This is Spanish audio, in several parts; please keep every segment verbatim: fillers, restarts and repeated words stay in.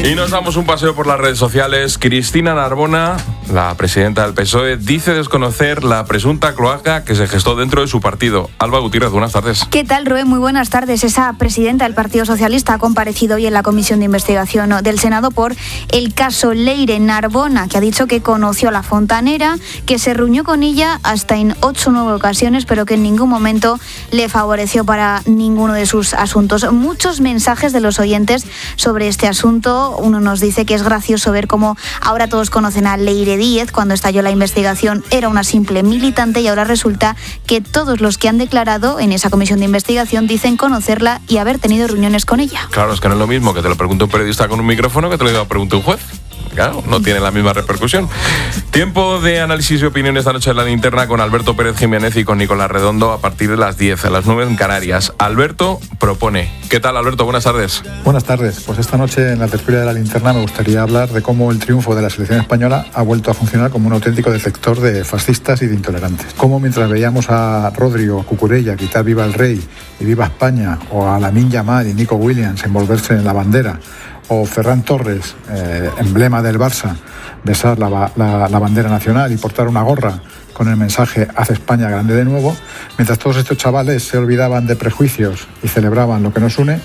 Y nos damos un paseo por las redes sociales. Cristina Narbona, la presidenta del P S O E, dice desconocer la presunta cloaca que se gestó dentro de su partido. Alba Gutiérrez, buenas tardes. ¿Qué tal, Rubén? Muy buenas tardes. Esa presidenta del Partido Socialista ha comparecido hoy en la Comisión de Investigación del Senado por el caso Leire. Narbona, que ha dicho que conoció a la fontanera, que se reunió con ella hasta en ocho o nueve ocasiones, pero que en ningún momento le favoreció para ninguno de sus asuntos. Muchos mensajes de los oyentes sobre este asunto. Uno nos dice que es gracioso ver cómo ahora todos conocen a Leire Díez. Cuando estalló la investigación era una simple militante y ahora resulta que todos los que han declarado en esa comisión de investigación dicen conocerla y haber tenido reuniones con ella. Claro, es que no es lo mismo que te lo pregunte un periodista con un micrófono que te lo pregunte un juez. Claro, no tiene la misma repercusión. Tiempo de análisis y opinión esta noche en La Linterna con Alberto Pérez Jiménez y con Nicolás Redondo a partir de las diez, a las nueve en Canarias. Alberto propone. ¿Qué tal, Alberto? Buenas tardes. Buenas tardes. Pues esta noche en la tertulia de La Linterna me gustaría hablar de cómo el triunfo de la selección española ha vuelto a funcionar como un auténtico detector de fascistas y de intolerantes. Cómo mientras veíamos a Rodri o a Cucurella gritar Viva el Rey y Viva España, o a Lamine Yamal y Nico Williams envolverse en la bandera, o Ferran Torres, eh, emblema del Barça, besar la, la, la bandera nacional y portar una gorra con el mensaje Haz España grande de nuevo, mientras todos estos chavales se olvidaban de prejuicios y celebraban lo que nos une,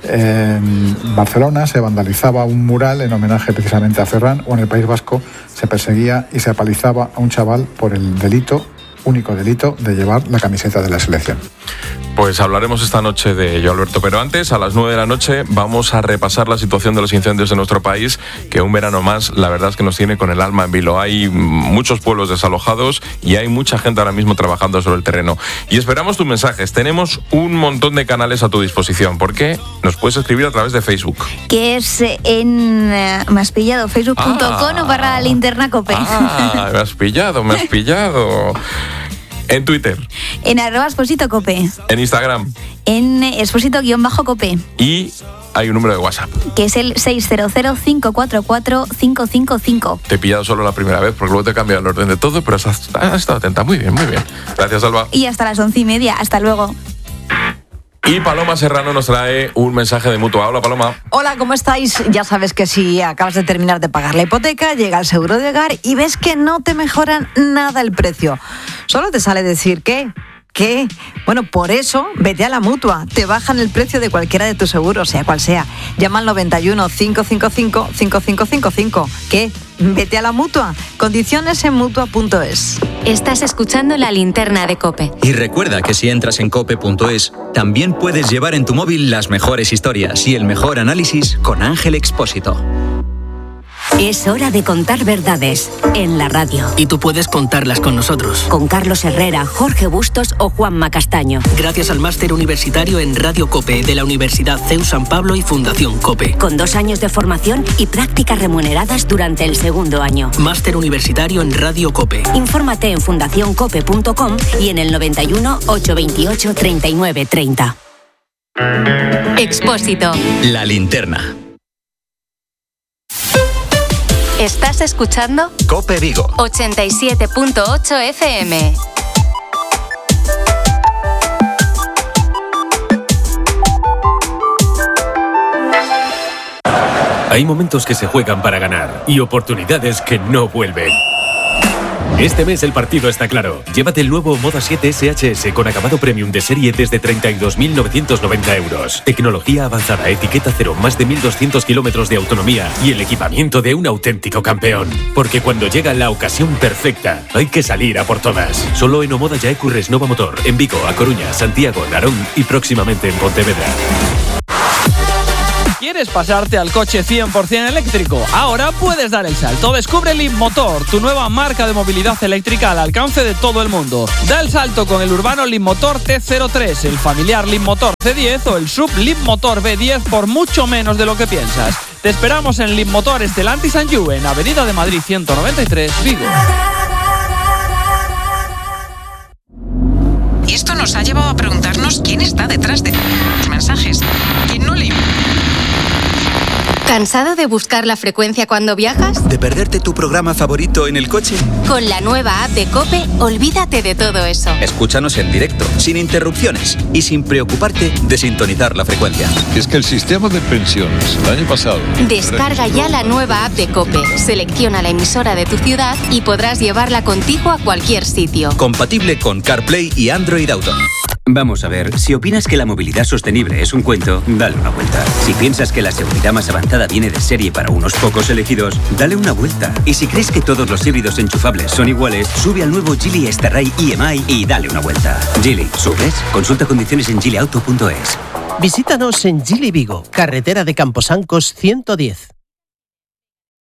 en Barcelona se vandalizaba un mural en homenaje precisamente a Ferran, o en el País Vasco se perseguía y se apalizaba a un chaval por el delito, único delito, de llevar la camiseta de la selección. Pues hablaremos esta noche de ello, Alberto. Pero antes, a las nueve de la noche, vamos a repasar la situación de los incendios de nuestro país, que un verano más, la verdad es que nos tiene con el alma en vilo. Hay muchos pueblos desalojados y hay mucha gente ahora mismo trabajando sobre el terreno. Y esperamos tus mensajes. Tenemos un montón de canales a tu disposición, porque nos puedes escribir a través de Facebook. Que es en... Uh, me has pillado, facebook punto com ah, o barra linterna cope. Ah, me has pillado, me has pillado. En Twitter. En arroba Exposito Cope. En Instagram. En Exposito-Cope. Y hay un número de WhatsApp. Que es el seis cero cero, cinco cuatro cuatro, cinco cinco cinco. Te he pillado solo la primera vez, porque luego te he cambiado el orden de todo, pero has, has estado atenta. Muy bien, muy bien. Gracias, Alba. Y hasta las once y media. Hasta luego. Y Paloma Serrano nos trae un mensaje de Mutua. Hola, Paloma. Hola, ¿cómo estáis? Ya sabes que si acabas de terminar de pagar la hipoteca, llega el seguro de hogar y ves que no te mejoran nada el precio. Solo te sale decir que... ¿Qué? Bueno, por eso vete a la Mutua. Te bajan el precio de cualquiera de tus seguros, sea cual sea. Llama al noventa y uno, cinco cinco cinco, cinco cinco cinco cinco. ¿Qué? Vete a la Mutua. Condiciones en mutua punto es. Estás escuchando La Linterna de COPE. Y recuerda que si entras en cope punto es, también puedes llevar en tu móvil las mejores historias y el mejor análisis con Ángel Expósito. Es hora de contar verdades en la radio. Y tú puedes contarlas con nosotros. Con Carlos Herrera, Jorge Bustos o Juanma Castaño. Gracias al máster universitario en Radio COPE de la Universidad C E U San Pablo y Fundación COPE. Con dos años de formación y prácticas remuneradas durante el segundo año. Máster universitario en Radio COPE. Infórmate en fundación cope punto com y en el noventa y uno, ochocientos veintiocho, treinta y nueve treinta. Expósito. La Linterna. ¿Estás escuchando? COPE Vigo. ochenta y siete punto ocho F M. Hay momentos que se juegan para ganar y oportunidades que no vuelven. Este mes el partido está claro. Llévate el nuevo Moda siete S H S con acabado premium de serie desde treinta y dos mil novecientos noventa euros. Tecnología avanzada, etiqueta cero, más de mil doscientos kilómetros de autonomía y el equipamiento de un auténtico campeón. Porque cuando llega la ocasión perfecta, hay que salir a por todas. Solo en Omoda Yaecu Resnova Motor, en Vigo, A Coruña, Santiago, Narón y próximamente en Pontevedra. ¿Quieres pasarte al coche cien por ciento eléctrico? Ahora puedes dar el salto. Descubre Leapmotor, tu nueva marca de movilidad eléctrica al alcance de todo el mundo. Da el salto con el urbano Leapmotor T cero tres, el familiar Leapmotor C diez o el sub Leapmotor B diez por mucho menos de lo que piensas. Te esperamos en Leapmotor Stellantis and You, en Avenida de Madrid ciento noventa y tres, Vigo. Y esto nos ha llevado a preguntarnos quién está detrás de los mensajes. ¿Quién no lee? ¿Cansado de buscar la frecuencia cuando viajas? ¿De perderte tu programa favorito en el coche? Con la nueva app de COPE, olvídate de todo eso. Escúchanos en directo, sin interrupciones y sin preocuparte de sintonizar la frecuencia. Es que el sistema de pensiones el año pasado... Descarga ya la nueva app de COPE, selecciona la emisora de tu ciudad y podrás llevarla contigo a cualquier sitio. Compatible con CarPlay y Android Auto. Vamos a ver, si opinas que la movilidad sostenible es un cuento, dale una vuelta. Si piensas que la seguridad más avanzada viene de serie para unos pocos elegidos, dale una vuelta. Y si crees que todos los híbridos enchufables son iguales, sube al nuevo Geely Starray E M I y dale una vuelta. Geely, ¿subes? Consulta condiciones en geelyauto punto es. Visítanos en Geely Vigo, carretera de Camposancos ciento diez.